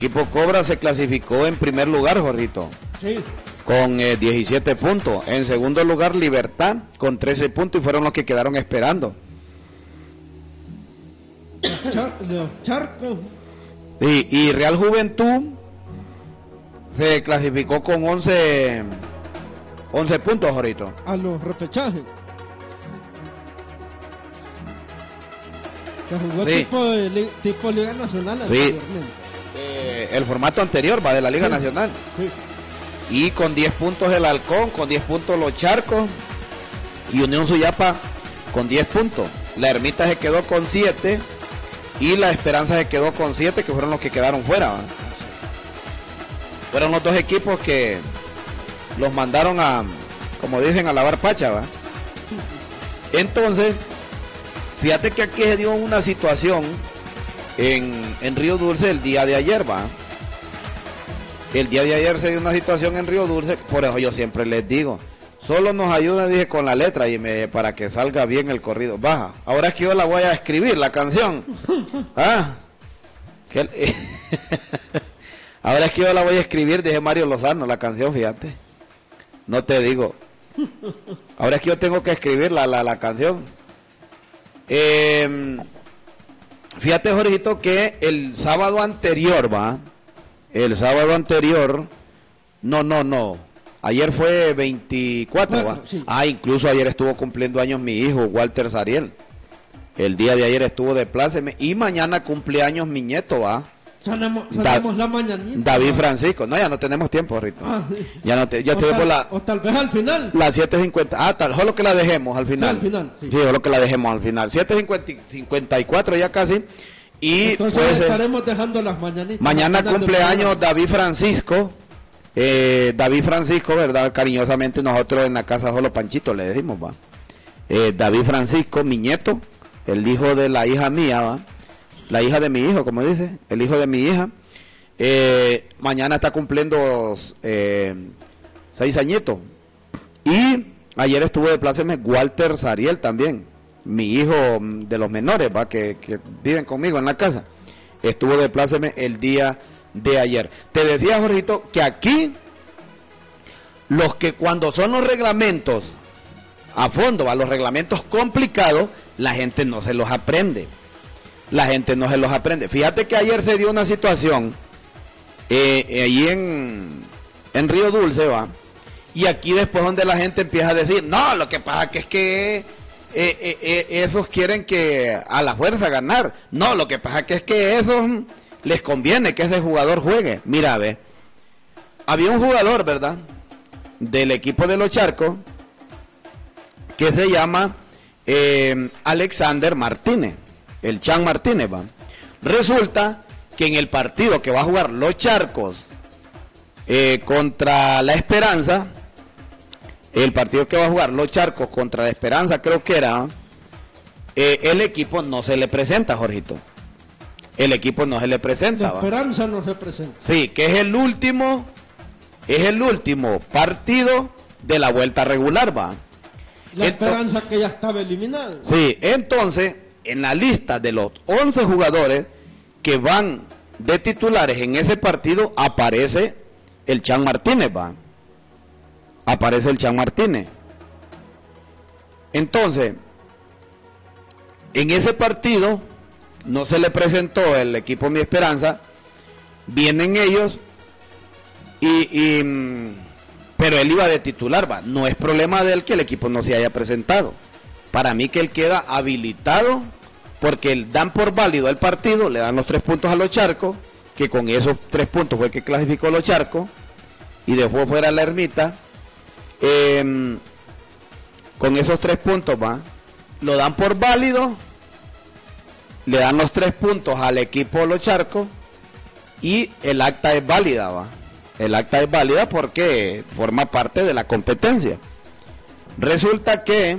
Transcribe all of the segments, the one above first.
Equipo Cobra se clasificó en primer lugar, Jorrito. Sí. Con 17 puntos. En segundo lugar, Libertad con 13 puntos y fueron los que quedaron esperando. Los Charcos. Y Real Juventud se clasificó con 11 puntos, Jorrito. A los repechajes. Se jugó Sí. tipo Liga Nacional. Sí. El formato anterior va de la Liga Sí. Nacional. Sí. Y con 10 puntos el Halcón, con 10 puntos los Charcos y Unión Suyapa con 10 puntos. La Ermita se quedó con 7 y la Esperanza se quedó con 7, que fueron los que quedaron fuera, ¿va? Fueron los dos equipos que los mandaron a, como dicen, a lavar pacha, ¿va? Entonces, fíjate que aquí se dio una situación en Río Dulce el día de ayer, ¿va? El día de ayer se dio una situación en Río Dulce, por eso yo siempre les digo, solo nos ayuda, dije, con la letra para que salga bien el corrido. Baja, ahora es que yo la voy a escribir, la canción. Ah, ahora es que yo la voy a escribir, dije Mario Lozano, la canción, fíjate. No te digo. Ahora es que yo tengo que escribir la canción. Fíjate, Jorgito, que el sábado anterior, ¿va? El sábado anterior, no. Ayer fue 24, ¿va? Sí. Incluso ayer estuvo cumpliendo años mi hijo, Walter Sariel. El día de ayer estuvo de pláceme y mañana cumple años mi nieto, ¿va? Salemos la mañanita. David Francisco. No, ya no tenemos tiempo, Rito. Sí. Ya no te, ya te vemos o tal vez al final. las 7:50. Solo que la dejemos al final. Sí, al final. Sí, solo que la dejemos al final. 7:54 ya casi. Y entonces pues, estaremos dejando las mañanitas. mañana cumpleaños David Francisco. David Francisco, ¿verdad? Cariñosamente nosotros en la casa solo Panchito le decimos, ¿va? David Francisco, mi nieto, el hijo de la hija mía, ¿va? La hija de mi hijo, como dice, el hijo de mi hija. Mañana está cumpliendo 6 añitos. Y ayer estuvo de pláceme Walter Sariel también, mi hijo de los menores, ¿va? Que viven conmigo en la casa. Estuvo de pláceme el día de ayer. Te decía, Jorgito, que aquí los que cuando son los reglamentos a fondo, a los reglamentos complicados, la gente no se los aprende. La gente no se los aprende. Fíjate que ayer se dio una situación ahí en Río Dulce, ¿va? Y aquí después donde la gente empieza a decir, no, lo que pasa que es que esos quieren que a la fuerza ganar. No, lo que pasa que es que esos les conviene que ese jugador juegue. Mira, ve, había un jugador, ¿verdad?, del equipo de los Charcos que se llama Alexander Martínez, el Chan Martínez, ¿va? Resulta que en el partido que va a jugar los Charcos contra la Esperanza, el partido que va a jugar los Charcos contra la Esperanza, creo que era, el equipo no se le presenta, Jorgito. El equipo no se le presenta. La Esperanza no se presenta. Sí, que es el último partido de la vuelta regular, ¿va? La Esperanza que ya estaba eliminada. Sí, entonces, en la lista de los 11 jugadores que van de titulares en ese partido, aparece el Chan Martínez, ¿va? Aparece el Chan Martínez. Entonces, en ese partido no se le presentó el equipo Mi Esperanza, vienen ellos pero él iba de titular, ¿va? No es problema de él que el equipo no se haya presentado. Para mí que él queda habilitado porque dan por válido el partido, le dan los 3 puntos a los Charcos, que con esos 3 puntos fue que clasificó los Charcos y dejó fuera la Ermita. Con esos 3 puntos, ¿va? Lo dan por válido, le dan los 3 puntos al equipo de los Charcos y el acta es válida, ¿va? El acta es válida porque forma parte de la competencia. Resulta que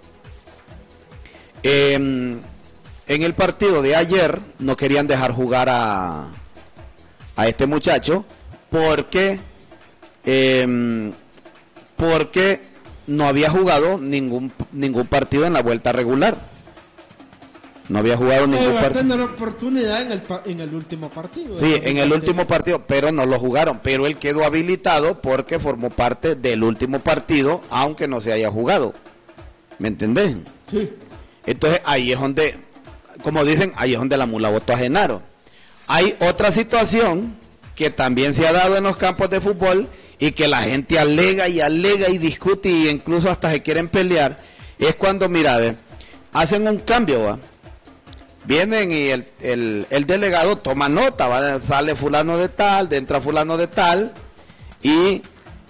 en el partido de ayer no querían dejar jugar a este muchacho porque no había jugado ningún partido en la vuelta regular. No había jugado ningún va a partido. tener oportunidad en el último partido. Sí, en el último partido, pero no lo jugaron. Pero él quedó habilitado porque formó parte del último partido, aunque no se haya jugado. ¿Me entendés? Sí. Entonces ahí es donde, como dicen, ahí es donde la mula votó a Genaro. Hay otra situación que también se ha dado en los campos de fútbol y que la gente alega y discute y incluso hasta se quieren pelear. Es cuando, mira, hacen un cambio, ¿va? Vienen y el delegado toma nota, ¿va? Sale fulano de tal, entra fulano de tal, y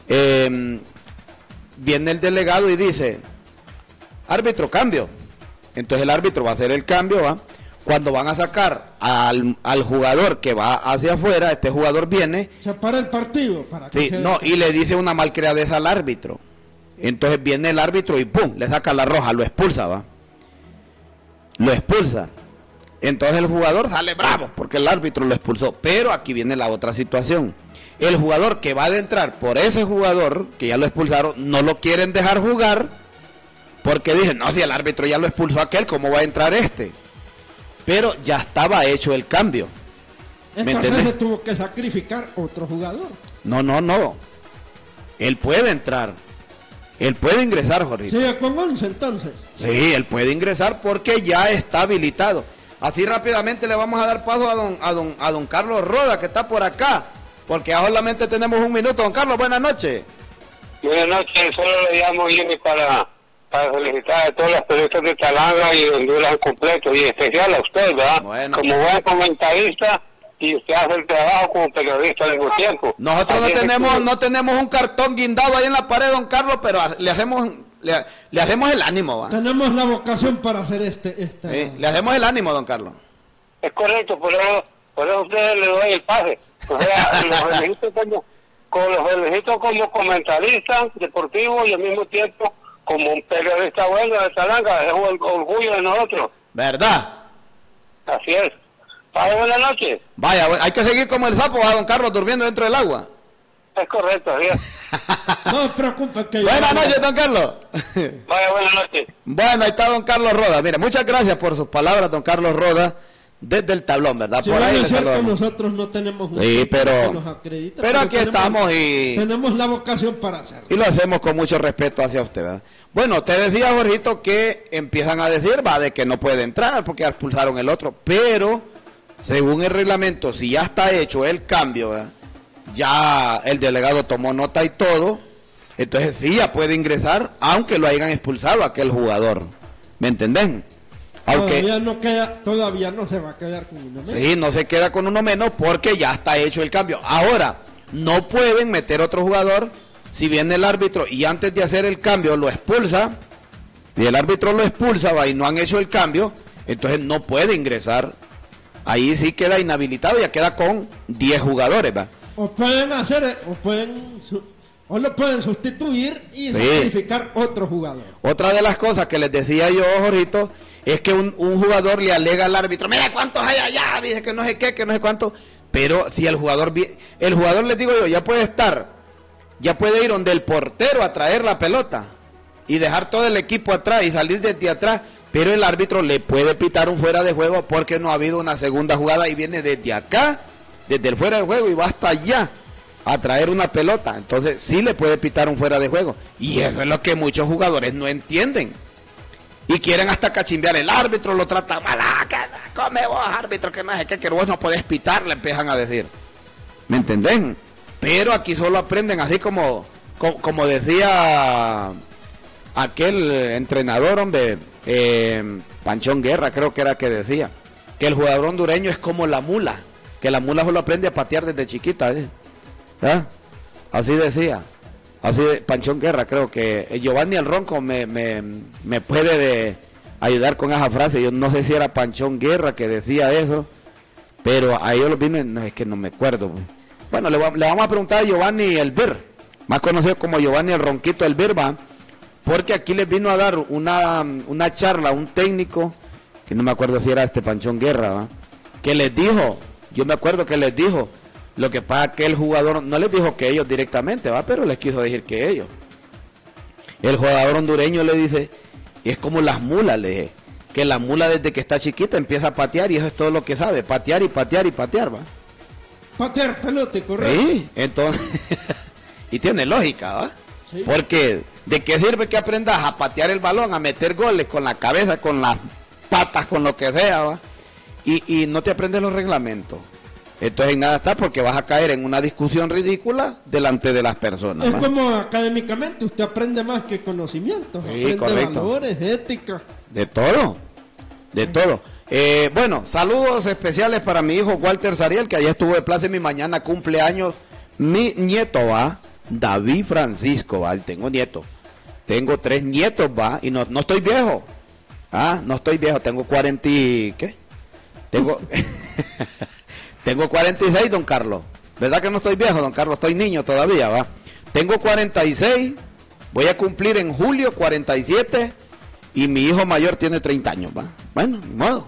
viene el delegado y dice, árbitro, cambio. Entonces el árbitro va a hacer el cambio, ¿va? Cuando van a sacar al jugador que va hacia afuera, este jugador viene... Se para el partido para que Sí, no, y le dice una malcriadez al árbitro. Entonces viene el árbitro y ¡pum!, le saca la roja, lo expulsa, ¿va? Lo expulsa. Entonces el jugador sale bravo porque el árbitro lo expulsó. Pero aquí viene la otra situación. El jugador que va a entrar por ese jugador, que ya lo expulsaron, no lo quieren dejar jugar porque dicen, no, si el árbitro ya lo expulsó a aquel, ¿cómo va a entrar este? Pero ya estaba hecho el cambio. Entonces se tuvo que sacrificar otro jugador. No. Él puede entrar. Él puede ingresar, Jorge. Sigue con 11 entonces. Sí, él puede ingresar porque ya está habilitado. Así rápidamente le vamos a dar paso a don Carlos Roda, que está por acá, porque ya solamente tenemos un minuto. Don Carlos, buenas noches. Buenas noches, solo le llamo para felicitar a todos los periodistas de Talanga y de Honduras en completo, y en especial a usted, ¿verdad? Bueno. Como buen comentarista, y usted hace el trabajo como periodista al mismo tiempo. Nosotros no tenemos un cartón guindado ahí en la pared, don Carlos, pero le hacemos el ánimo, ¿va? Tenemos la vocación para hacer este. Le hacemos el ánimo, don Carlos. Es correcto, por eso a usted le doy el pase. O sea, los felicito como comentarista deportivo y al mismo tiempo como un periodista bueno de Talanga. Es un orgullo de nosotros. ¿Verdad? Así es. Padre, buenas noches. Vaya, hay que seguir como el sapo, don Carlos, durmiendo dentro del agua. Es correcto, así es. No se preocupe que Buenas noches, don Carlos. Vaya, buenas noches. Bueno, ahí está don Carlos Roda. Mire, muchas gracias por sus palabras, don Carlos Roda, desde el tablón, ¿verdad? Si Por ahí es le cierto, saludamos. nosotros no tenemos un Sí, título pero- que nos acredita, pero aquí estamos y- tenemos la vocación para hacerlo. Y lo hacemos con mucho respeto hacia usted, ¿verdad? Bueno, te decía, Jorgito, que empiezan a decir, va, de que no puede entrar porque expulsaron el otro, pero según el reglamento, si ya está hecho el cambio, ¿verdad? Ya el delegado tomó nota y todo, entonces sí ya puede ingresar, aunque lo hayan expulsado a aquel jugador. ¿Me entendés? Aunque Todavía no se va a quedar con uno menos. sí, no se queda con uno menos porque ya está hecho el cambio. Ahora, no pueden meter otro jugador si viene el árbitro y antes de hacer el cambio lo expulsa, y el árbitro lo expulsa, va, y no han hecho el cambio, entonces no puede ingresar. Ahí sí queda inhabilitado, ya queda con 10 jugadores, va. O lo pueden sustituir y Sí. sacrificar otro jugador. Otra de las cosas que les decía yo, Jorito, es que un jugador le alega al árbitro, mira cuántos hay allá, dice que no sé qué, que no sé cuánto, pero si el jugador les digo yo, ya puede ir donde el portero a traer la pelota y dejar todo el equipo atrás y salir desde atrás, pero el árbitro le puede pitar un fuera de juego porque no ha habido una segunda jugada y viene desde acá, desde el fuera de juego y va hasta allá a traer una pelota. Entonces sí le puede pitar un fuera de juego. Y eso es lo que muchos jugadores no entienden. Y quieren hasta cachimbear el árbitro, lo trata mal. Come vos, árbitro, que no sé qué, que vos no podés pitar, le empiezan a decir. ¿Me entendés? Pero aquí solo aprenden así como decía aquel entrenador, hombre, Panchón Guerra, creo que era que decía, que el jugador hondureño es como la mula, que la mula solo aprende a patear desde chiquita, ¿eh? ¿Ah? Así decía, así de Panchón Guerra, creo que Giovanni el Ronco me puede ayudar con esa frase. Yo no sé si era Panchón Guerra que decía eso, pero a ellos los vimos, no, es que no me acuerdo. Bueno, le vamos a preguntar a Giovanni Elvir, más conocido como Giovanni el Ronquito Elvir, va, porque aquí les vino a dar una charla, un técnico, que no me acuerdo si era Panchón Guerra, ¿va? Que les dijo, yo me acuerdo que les dijo, lo que pasa es que el jugador, no les dijo que ellos directamente, ¿va? Pero les quiso decir que ellos. El jugador hondureño le dice, es como las mulas, le dije, que la mula desde que está chiquita empieza a patear y eso es todo lo que sabe, patear y patear y patear, ¿va? Patear pelota, correcto. Sí, entonces, y tiene lógica, ¿va? Sí. Porque, ¿de qué sirve que aprendas a patear el balón, a meter goles con la cabeza, con las patas, con lo que sea, ¿va? Y no te aprendes los reglamentos. Entonces en nada está porque vas a caer en una discusión ridícula delante de las personas. Es ¿va? como académicamente, usted aprende más que conocimientos, Sí, aprende correcto. valores, ética. De todo, de todo. Bueno, saludos especiales para mi hijo Walter Sariel, que ayer estuvo de pláceme y mañana cumpleaños mi nieto, ¿va? David Francisco, ¿va? Tengo nieto. Tengo 3 nietos, ¿va? Y no estoy viejo. No estoy viejo, tengo 40 y... ¿qué? Tengo 46, don Carlos. ¿Verdad que no estoy viejo, don Carlos? Estoy niño todavía, ¿va? Tengo 46, voy a cumplir en julio 47 y mi hijo mayor tiene 30 años, ¿va? Bueno, ni modo,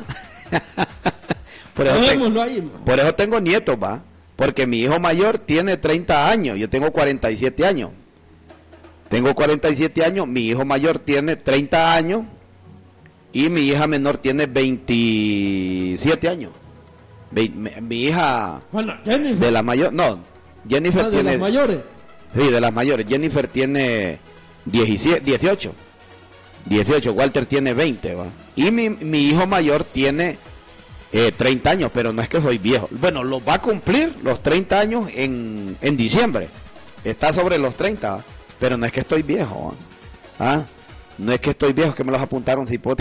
por eso tengo nietos, ¿va? Porque mi hijo mayor tiene 30 años, yo tengo 47 años. Tengo 47 años, mi hijo mayor tiene 30 años y mi hija menor tiene 27 años. Mi hija Bueno, Jennifer. de la mayor, no, Jennifer de tiene... las mayores. Sí, de las mayores. Jennifer tiene 18, Walter tiene 20, ¿va? Y mi hijo mayor tiene 30 años, pero no es que soy viejo. Bueno, los va a cumplir los 30 años en diciembre. Está sobre los 30, ¿va? Pero no es que estoy viejo, ¿va? No es que estoy viejo, que me los apuntaron cipote.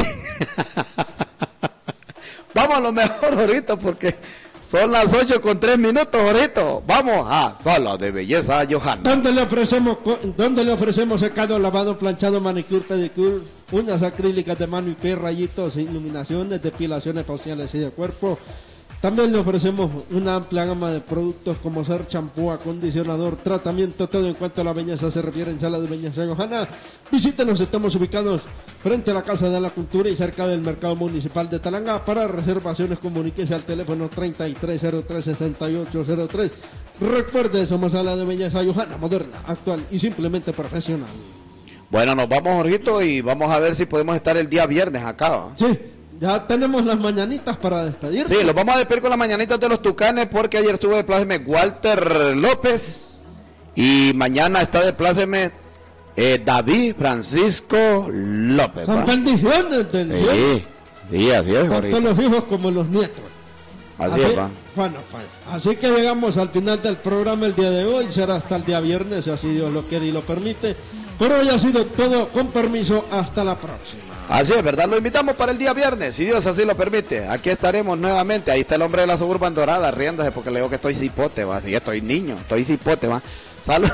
Vamos a lo mejor ahorita porque son las 8:03 ahorita. Vamos a Sala de Belleza Johanna. ¿Dónde le ofrecemos secado, lavado, planchado, manicure, pedicure, uñas acrílicas de mano y pie, rayitos, iluminaciones, depilaciones faciales y de cuerpo? También le ofrecemos una amplia gama de productos como ser champú, acondicionador, tratamiento, todo en cuanto a la belleza se refiere en Sala de Belleza Johanna. Visítenos, estamos ubicados frente a la Casa de la Cultura y cerca del Mercado Municipal de Talanga. Para reservaciones comuníquese al teléfono 3303-6803. Recuerde, somos Sala de Belleza Johanna, moderna, actual y simplemente profesional. Bueno, nos vamos, Jorgito, y vamos a ver si podemos estar el día viernes acá, ¿va? Sí. Ya tenemos las mañanitas para despedirnos. Sí, los vamos a despedir con las mañanitas de los Tucanes porque ayer estuvo de pláceme Walter López y mañana está de pláceme David Francisco López. Son ¿va? bendiciones del Dios. Sí, así es, Tanto Jorgito. los hijos como los nietos. Así es, va. Bueno, así que llegamos al final del programa el día de hoy. Será hasta el día viernes, si así Dios lo quiere y lo permite. Por hoy ha sido todo, con permiso, hasta la próxima. Así es, ¿verdad? Lo invitamos para el día viernes, si Dios así lo permite. Aquí estaremos nuevamente. Ahí está el hombre de la Suburban Dorada riéndose porque le digo que estoy cipote, va. Sí, estoy niño, estoy cipote, va. Salud.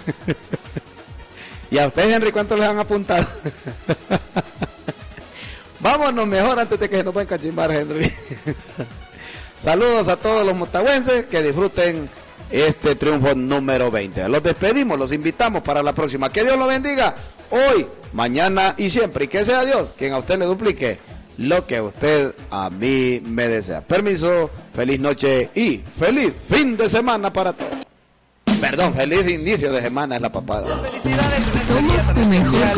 Y a ustedes, Henry, ¿cuántos les han apuntado? Vámonos mejor antes de que se nos vayan a cachimbar, Henry. Saludos a todos los motagüenses, que disfruten este triunfo número 20. Los despedimos, los invitamos para la próxima. Que Dios los bendiga hoy, mañana y siempre. Y que sea Dios quien a usted le duplique lo que usted a mí me desea. Permiso, feliz noche y feliz fin de semana para todos. Perdón, feliz inicio de semana es la papada. Somos tu mejor